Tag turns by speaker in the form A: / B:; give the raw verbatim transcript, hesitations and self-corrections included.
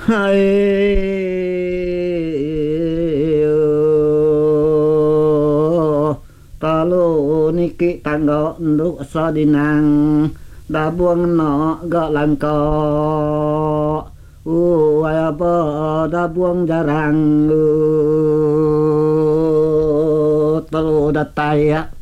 A: hai talo niki tangga nduk sadinang dabuang no ga langko uh apa dabuang jarang uh talo datai ya